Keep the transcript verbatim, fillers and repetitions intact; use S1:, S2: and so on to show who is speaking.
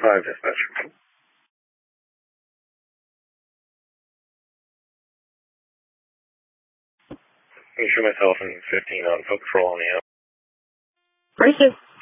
S1: five, dispatch. Let me show myself in fifteen on foot patrol on the out.
S2: Appreciate it.